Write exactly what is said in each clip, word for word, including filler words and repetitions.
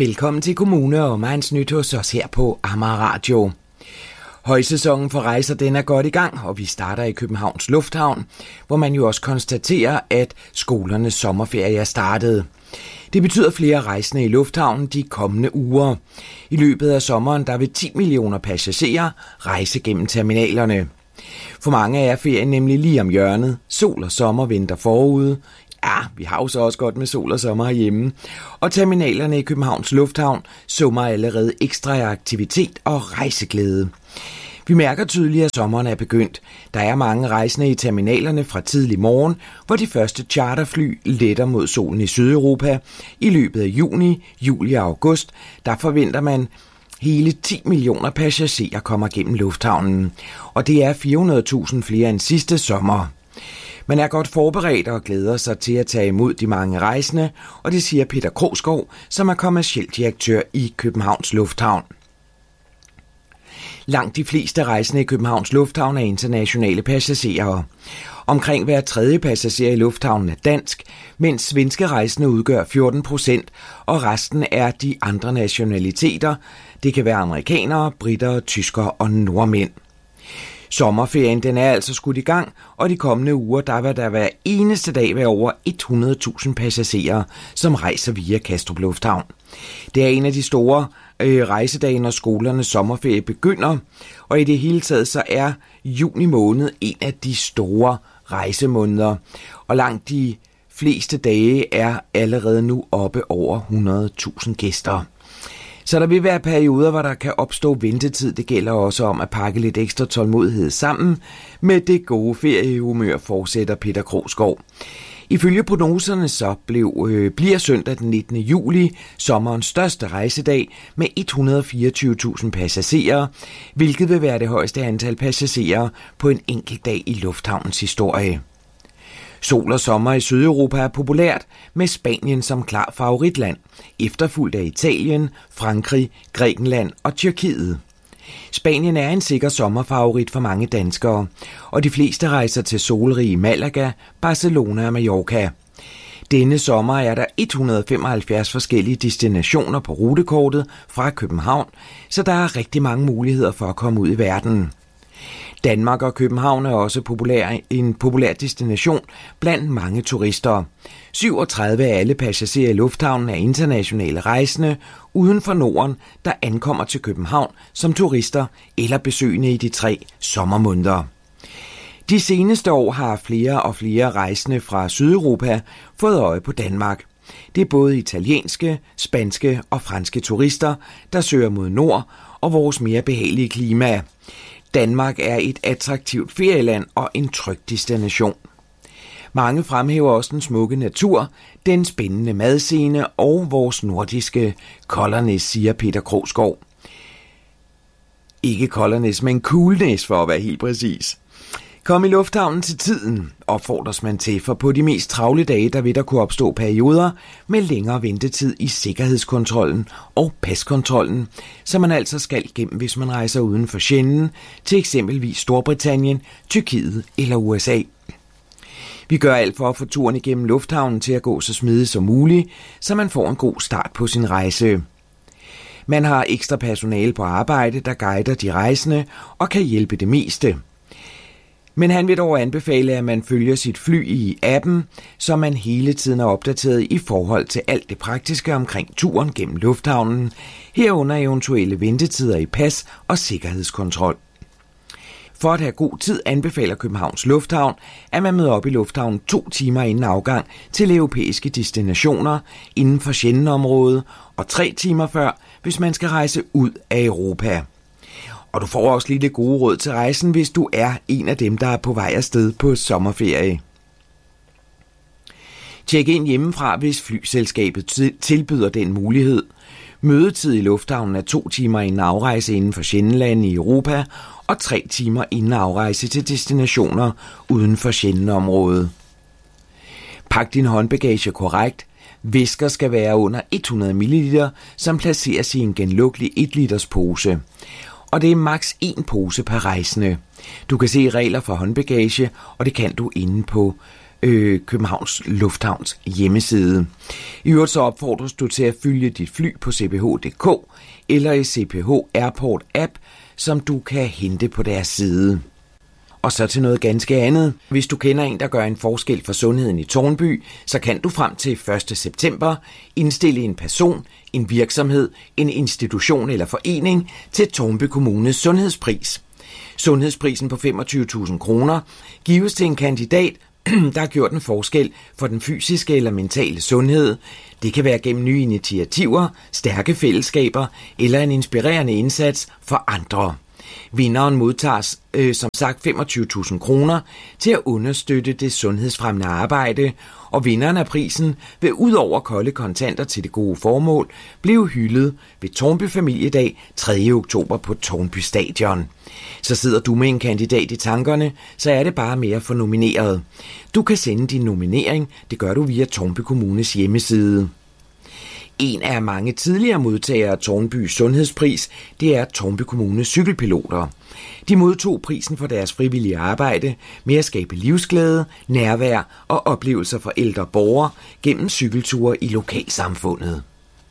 Velkommen til Kommune- og Omegnsnyt hos os her på Amager Radio. Højsæsonen for rejser den er godt i gang, og vi starter i Københavns Lufthavn, hvor man jo også konstaterer, at skolernes sommerferie er startet. Det betyder flere rejsende i lufthavnen de kommende uger. I løbet af sommeren der vil ti millioner passagerer rejse gennem terminalerne. For mange er ferien nemlig lige om hjørnet. Sol og sommer venter forude. Ja, vi har jo så også godt med sol og sommer herhjemme. Og terminalerne i Københavns Lufthavn summer allerede ekstra aktivitet og rejseglæde. Vi mærker tydeligt, at sommeren er begyndt. Der er mange rejsende i terminalerne fra tidlig morgen, hvor de første charterfly letter mod solen i Sydeuropa. I løbet af juni, juli og august, der forventer man hele ti millioner passagerer kommer gennem lufthavnen. Og det er fire hundrede tusind flere end sidste sommer. Man er godt forberedt og glæder sig til at tage imod de mange rejsende, og det siger Peter Krogsgaard, som er kommerciel direktør i Københavns Lufthavn. Langt de fleste rejsende i Københavns Lufthavn er internationale passagerer. Omkring hver tredje passager i lufthavnen er dansk, mens svenske rejsende udgør fjorten procent, og resten er de andre nationaliteter. Det kan være amerikanere, britter, tyskere og nordmænd. Sommerferien den er altså skudt i gang, og de kommende uger der vil der hver eneste dag være over hundrede tusind passagerer, som rejser via Kastrup Lufthavn. Det er en af de store øh, rejsedage, når skolernes sommerferie begynder, og i det hele taget så er juni måned en af de store rejsemåneder, og langt de fleste dage er allerede nu oppe over hundrede tusind gæster. Så der vil være perioder, hvor der kan opstå ventetid. Det gælder også om at pakke lidt ekstra tålmodighed sammen med det gode feriehumør, fortsætter Peter Krogsgaard. Ifølge prognoserne så blev, øh, bliver søndag den nittende juli sommerens største rejsedag med et hundrede og fireogtyve tusind passagerer, hvilket vil være det højeste antal passagerer på en enkelt dag i lufthavnens historie. Sol og sommer i Sydeuropa er populært, med Spanien som klar favoritland, efterfulgt af Italien, Frankrig, Grækenland og Tyrkiet. Spanien er en sikker sommerfavorit for mange danskere, og de fleste rejser til solrige Malaga, Barcelona og Mallorca. Denne sommer er der et hundrede og femoghalvfjerds forskellige destinationer på rutekortet fra København, så der er rigtig mange muligheder for at komme ud i verden. Danmark og København er også populær, en populær destination blandt mange turister. syvogtredive af alle passagerer i lufthavnen er internationale rejsende uden for Norden, der ankommer til København som turister eller besøgende i de tre sommermåneder. De seneste år har flere og flere rejsende fra Sydeuropa fået øje på Danmark. Det er både italienske, spanske og franske turister, der søger mod nord og vores mere behagelige klima. Danmark er et attraktivt ferieland og en tryg destination. Mange fremhæver også den smukke natur, den spændende madscene og vores nordiske Kollernæs, siger Peter Krogsgaard. Ikke Kollernæs, men Coolnæs for at være helt præcis. Kom i lufthavnen til tiden, opfordres man til, for på de mest travle dage, der vil der kunne opstå perioder med længere ventetid i sikkerhedskontrollen og paskontrollen, som man altså skal igennem, hvis man rejser uden for Schengen til eksempelvis Storbritannien, Tyrkiet eller U S A. Vi gør alt for at få turen igennem lufthavnen til at gå så smidigt som muligt, så man får en god start på sin rejse. Man har ekstra personale på arbejde, der guider de rejsende og kan hjælpe det meste. Men han vil dog anbefale, at man følger sit fly i appen, så man hele tiden er opdateret i forhold til alt det praktiske omkring turen gennem lufthavnen, herunder eventuelle ventetider i pas og sikkerhedskontrol. For at have god tid anbefaler Københavns Lufthavn, at man møder op i lufthavnen to timer inden afgang til europæiske destinationer inden for Schengen-området og tre timer før, hvis man skal rejse ud af Europa. Og du får også lidt gode råd til rejsen, hvis du er en af dem, der er på vej afsted på sommerferie. Tjek ind hjemmefra, hvis flyselskabet tilbyder den mulighed. Mødetid i lufthavnen er to timer inden afrejse inden for Schengenlande i Europa, og tre timer inden afrejse til destinationer uden for Schengen-området. Pak din håndbagage korrekt. Væsker skal være under hundrede milliliter, som placeres i en genlukkelig et liters pose. Og det er maks én pose per rejsende. Du kan se regler for håndbagage, og det kan du inde på øh, Københavns Lufthavns hjemmeside. I øvrigt så opfordres du til at følge dit fly på c p h punktum d k eller i C P H Airport app, som du kan hente på deres side. Og så til noget ganske andet. Hvis du kender en, der gør en forskel for sundheden i Tårnby, så kan du frem til første september indstille en person, en virksomhed, en institution eller forening til Tårnby Kommunes sundhedspris. Sundhedsprisen på femogtyve tusind kroner gives til en kandidat, der har gjort en forskel for den fysiske eller mentale sundhed. Det kan være gennem nye initiativer, stærke fællesskaber eller en inspirerende indsats for andre. Vinderen modtager øh, som sagt femogtyve tusind kroner til at understøtte det sundhedsfremmende arbejde, og vinderen af prisen vil ud over kolde kontanter til det gode formål blive hyldet ved Tårnby Familiedag tredje oktober på Tårnby Stadion. Så sidder du med en kandidat i tankerne, så er det bare mere for nomineret. Du kan sende din nominering, det gør du via Tårnby Kommunes hjemmeside. En af mange tidligere modtagere af Tårnbys sundhedspris, det er Tårnby Kommunes cykelpiloter. De modtog prisen for deres frivillige arbejde med at skabe livsglæde, nærvær og oplevelser for ældre borgere gennem cykelture i lokalsamfundet.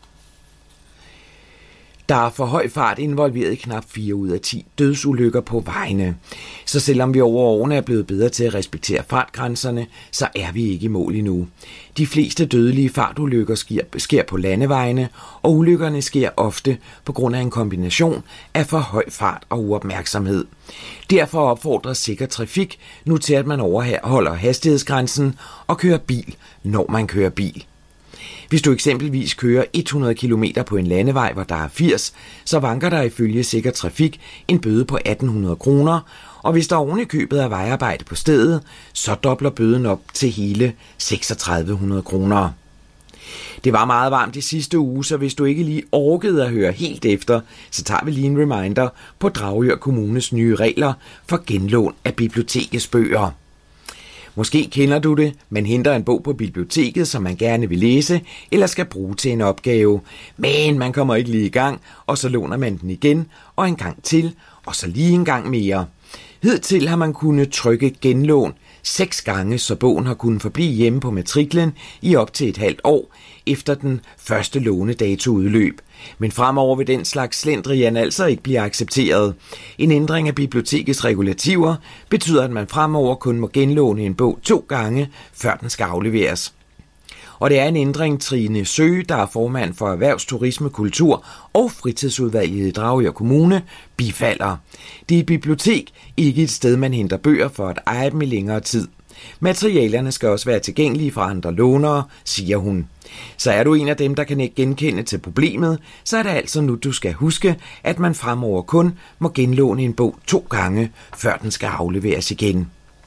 Der er for høj fart involveret i knap fire ud af ti dødsulykker på vejene. Så selvom vi over årene er blevet bedre til at respektere fartgrænserne, så er vi ikke i mål endnu. De fleste dødelige fartulykker sker, sker på landevejene, og ulykkerne sker ofte på grund af en kombination af for høj fart og uopmærksomhed. Derfor opfordres Sikker Trafik nu til, at man overholder hastighedsgrænsen og kører bil, når man kører bil. Hvis du eksempelvis kører hundrede kilometer på en landevej, hvor der er firs, så vanker der ifølge Sikker Trafik en bøde på atten hundrede kroner, og hvis der oven i købet er vejarbejde på stedet, så dobler bøden op til hele seksogtredive hundrede kroner. Det var meget varmt i sidste uge, så hvis du ikke lige orkede at høre helt efter, så tager vi lige en reminder på Dragør Kommunes nye regler for genlån af bibliotekets bøger. Måske kender du det, man henter en bog på biblioteket, som man gerne vil læse, eller skal bruge til en opgave. Men man kommer ikke lige i gang, og så låner man den igen, og en gang til, og så lige en gang mere. Hidtil har man kunnet trykke genlån seks gange, så bogen har kunnet forblive hjemme på matriklen i op til et halvt år, efter den første lånedato udløb. Men fremover vil den slags slendrian altså ikke blive accepteret. En ændring af bibliotekets regulativer betyder, at man fremover kun må genlåne en bog to gange, før den skal afleveres. Og det er en ændring, Trine Søge, der er formand for Erhvervs-, Turisme-, Kultur- og Fritidsudvalget i Dragør Kommune, bifalder. Det er et bibliotek, ikke et sted, man henter bøger for at eje dem i længere tid. Materialerne skal også være tilgængelige for andre lånere, siger hun. Så er du en af dem, der kan ikke genkende til problemet, så er det altså nu, du skal huske, at man fremover kun må genlåne en bog to gange, før den skal afleveres igen.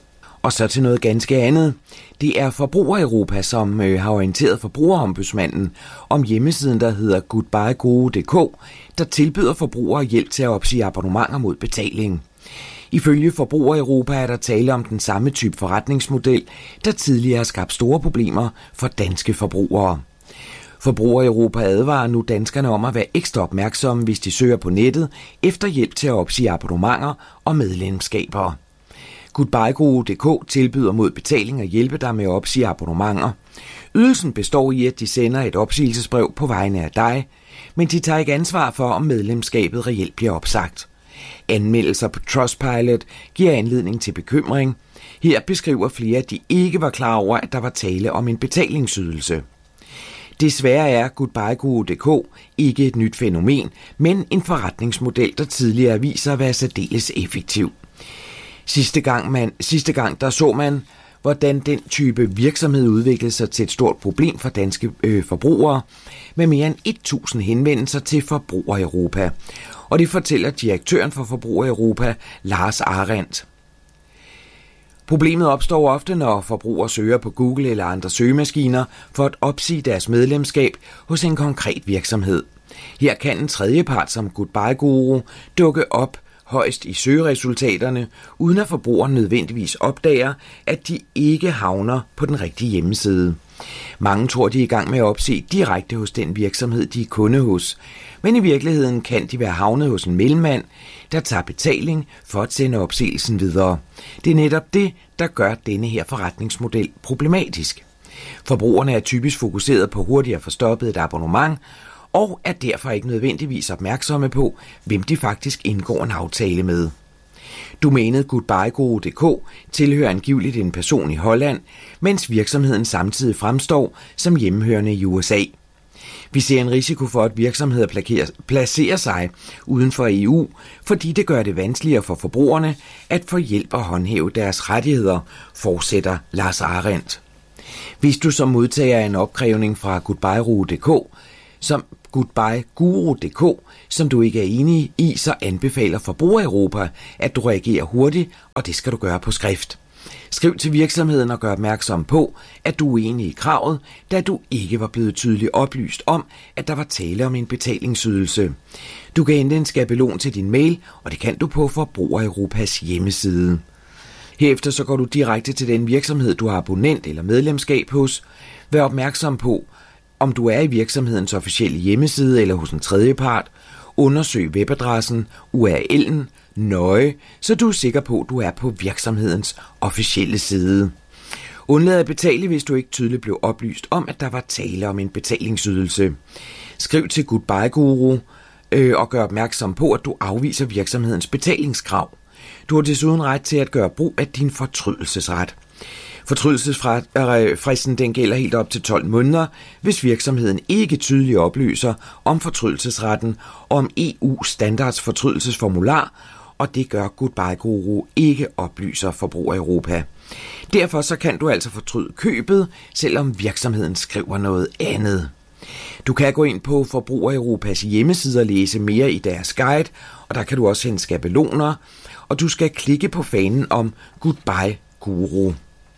Og så til noget ganske andet. Det er Forbruger Europa, som øh, har orienteret Forbrugerombudsmanden om hjemmesiden, der hedder goodbyeguru punktum d k, der tilbyder forbrugere hjælp til at opsige abonnementer mod betaling. Ifølge Forbruger Europa er der tale om den samme type forretningsmodel, der tidligere har skabt store problemer for danske forbrugere. Forbruger Europa advarer nu danskerne om at være ekstra opmærksomme, hvis de søger på nettet efter hjælp til at opsige abonnementer og medlemskaber. goodbyeguru punktum d k tilbyder mod betaling og hjælpe dig med at opsige abonnementer. Ydelsen består i, at de sender et opsigelsesbrev på vegne af dig, men de tager ikke ansvar for, om medlemskabet reelt bliver opsagt. Anmeldelser på Trustpilot giver anledning til bekymring. Her beskriver flere, at de ikke var klar over, at der var tale om en betalingsydelse. Desværre er goodbyeguru punktum d k ikke et nyt fænomen, men en forretningsmodel, der tidligere viser at være særdeles effektiv. Sidste gang, man, sidste gang der så man, hvordan den type virksomhed udviklede sig til et stort problem for danske øh, forbrugere, med mere end tusind henvendelser til Forbruger Europa. Og det fortæller direktøren for Forbruger Europa, Lars Arendt. Problemet opstår ofte, når forbrugere søger på Google eller andre søgemaskiner for at opsige deres medlemskab hos en konkret virksomhed. Her kan en tredjepart som goodbyeguru dukke op højst i søgeresultaterne, uden at forbrugeren nødvendigvis opdager, at de ikke havner på den rigtige hjemmeside. Mange tror, de er i gang med at opse direkte hos den virksomhed, de er kunde hos. Men i virkeligheden kan de være havnet hos en mellemmand, der tager betaling for at sende opsigelsen videre. Det er netop det, der gør denne her forretningsmodel problematisk. Forbrugerne er typisk fokuseret på hurtigt at få stoppet et abonnement, og er derfor ikke nødvendigvis opmærksomme på, hvem de faktisk indgår en aftale med. Domænet goodbyeguru punktum d k tilhører angiveligt en person i Holland, mens virksomheden samtidig fremstår som hjemmehørende i U S A. Vi ser en risiko for, at virksomheder placerer sig uden for E U, fordi det gør det vanskeligere for forbrugerne at få hjælp og håndhæve deres rettigheder, fortsætter Lars Arendt. Hvis du som modtager af en opkrævning fra goodbyeguru punktum d k, som goodbyeguru punktum d k, som du ikke er enig i, så anbefaler Forbruger Europa, at du reagerer hurtigt, og det skal du gøre på skrift. Skriv til virksomheden og gør opmærksom på, at du er uenig i kravet, da du ikke var blevet tydeligt oplyst om, at der var tale om en betalingsydelse. Du kan hente en skabelon til din mail, og det kan du på Forbruger Europas hjemmeside. Herefter så går du direkte til den virksomhed, du har abonnent eller medlemskab hos. Vær opmærksom på, om du er i virksomhedens officielle hjemmeside eller hos en tredjepart. Undersøg webadressen, U R L'en, nøje, så du er sikker på, at du er på virksomhedens officielle side. Undlad at betale, hvis du ikke tydeligt blev oplyst om, at der var tale om en betalingsydelse. Skriv til Goodbyeguru øh, og gør opmærksom på, at du afviser virksomhedens betalingskrav. Du har desuden ret til at gøre brug af din fortrydelsesret. Fortrydelsesfristen den gælder helt op til tolv måneder, hvis virksomheden ikke tydeligt oplyser om fortrydelsesretten og om E U standards fortrydelsesformular, og det gør Goodbyeguru ikke, oplyser Forbruger Europa. Derfor så kan du altså fortryde købet, selvom virksomheden skriver noget andet. Du kan gå ind på Forbruger Europas hjemmeside og læse mere i deres guide, og der kan du også hente skabeloner, og du skal klikke på fanen om Goodbyeguru.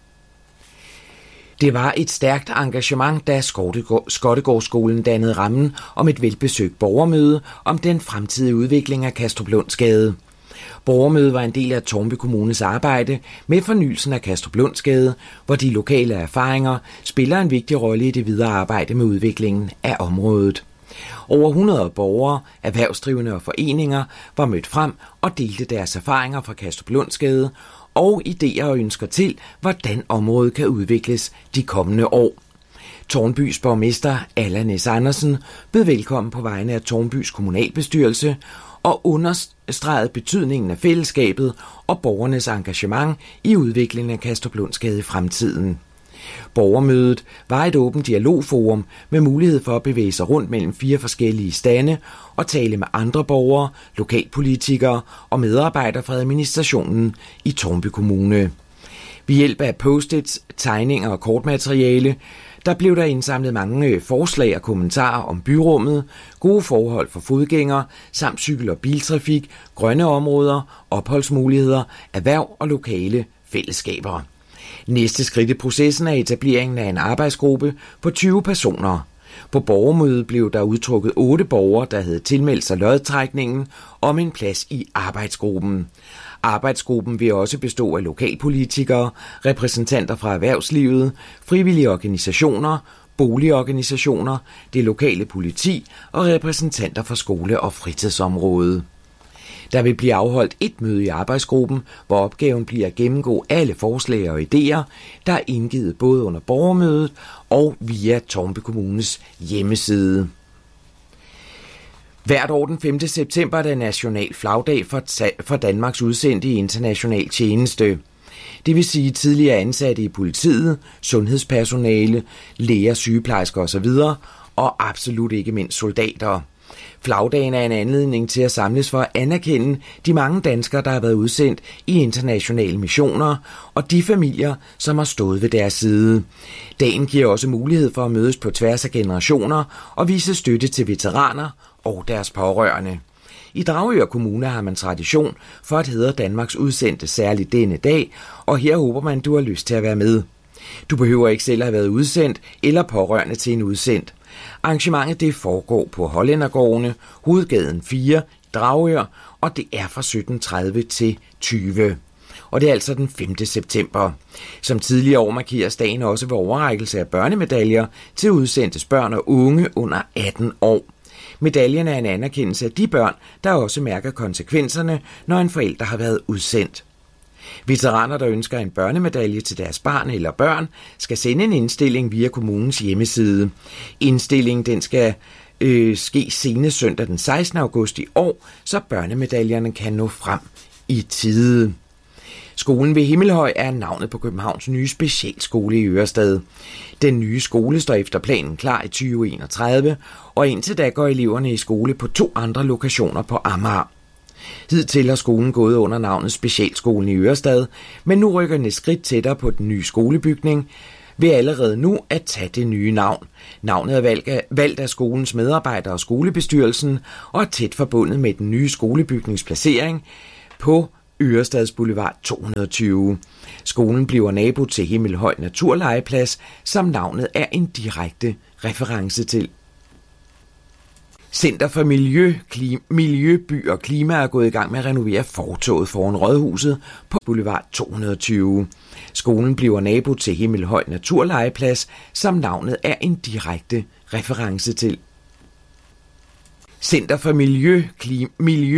Det var et stærkt engagement, da Skottegårdsskolen dannede rammen om et velbesøgt borgermøde om den fremtidige udvikling af Kastruplundsgade. Borgermødet var en del af Tårnby Kommunes arbejde med fornyelsen af Kastruplundsgade, hvor de lokale erfaringer spiller en vigtig rolle i det videre arbejde med udviklingen af området. Over hundrede borgere, erhvervsdrivende og foreninger var mødt frem og delte deres erfaringer fra Kastruplundsgade og idéer og ønsker til, hvordan området kan udvikles de kommende år. Tårnbys borgmester Allan S. Andersen bød velkommen på vegne af Tårnbys kommunalbestyrelse og understregede betydningen af fællesskabet og borgernes engagement i udviklingen af Kastruplundsgade i fremtiden. Borgermødet var et åbent dialogforum med mulighed for at bevæge sig rundt mellem fire forskellige stande og tale med andre borgere, lokalpolitikere og medarbejdere fra administrationen i Tårnby Kommune. Ved hjælp af post-its, tegninger og kortmateriale, der blev der indsamlet mange forslag og kommentarer om byrummet, gode forhold for fodgængere samt cykel- og biltrafik, grønne områder, opholdsmuligheder, erhverv og lokale fællesskaber. Næste skridt i processen er etableringen af en arbejdsgruppe på tyve personer. På borgermødet blev der udtrukket otte borgere, der havde tilmeldt sig lodtrækningen om en plads i arbejdsgruppen. Arbejdsgruppen vil også bestå af lokalpolitikere, repræsentanter fra erhvervslivet, frivillige organisationer, boligorganisationer, det lokale politi og repræsentanter fra skole- og fritidsområdet. Der vil blive afholdt et møde i arbejdsgruppen, hvor opgaven bliver at gennemgå alle forslag og idéer, der er indgivet både under borgermødet og via Tårnby Kommunes hjemmeside. Hvert år den femte september er det national flagdag for, for Danmarks udsendte i international tjeneste. Det vil sige tidligere ansatte i politiet, sundhedspersonale, læger, sygeplejersker osv., og absolut ikke mindst soldater. Flagdagen er en anledning til at samles for at anerkende de mange danskere, der har været udsendt i internationale missioner, og de familier, som har stået ved deres side. Dagen giver også mulighed for at mødes på tværs af generationer og vise støtte til veteraner og deres pårørende. I Dragør Kommune har man tradition for at hædre Danmarks udsendte særligt denne dag, og her håber man, du har lyst til at være med. Du behøver ikke selv at have været udsendt eller pårørende til en udsendt. Arrangementet det foregår på Hollændergårdene, Hovedgaden fire, Dragør, og det er fra sytten tredive til tyve. og det er altså den femte september. Som tidligere år markeres dagen også ved overrækkelse af børnemedaljer til udsendte børn og unge under atten år. Medaljen er en anerkendelse af de børn, der også mærker konsekvenserne, når en forælder har været udsendt. Veteraner, der ønsker en børnemedalje til deres barn eller børn, skal sende en indstilling via kommunens hjemmeside. Indstillingen den skal øh, ske senest søndag den sekstende august i år, så børnemedaljerne kan nå frem i tide. Skolen ved Himmelhøj er navnet på Københavns nye specialskole i Ørestad. Den nye skole står efter planen klar i tyve enogtredive, og indtil da går eleverne i skole på to andre lokationer på Amager. Hidtil har skolen gået under navnet Specialskolen i Ørestad, men nu rykker den et skridt tættere på den nye skolebygning ved allerede nu at tage det nye navn. Navnet er valgt af skolens medarbejdere og skolebestyrelsen og er tæt forbundet med den nye skolebygningsplacering på Ørestads Boulevard to hundrede og tyve. Skolen bliver nabo til Himmelhøj Naturlegeplads, som navnet er en direkte reference til. Center for Miljø, Klim, Miljø, By og Klima er gået i gang med at renovere fortovet foran Rådhuset på Boulevard to hundrede og tyve. Skolen bliver nabo til Himmelhøj Naturlegeplads, som navnet er en direkte reference til. Center for Miljø, Klim, Miljø